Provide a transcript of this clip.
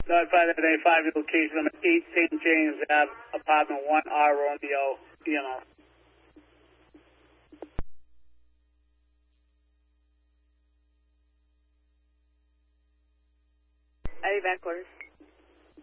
Notify that A5 location number 8 St. James Ave, apartment 1R Romeo, EMO. Evac orders.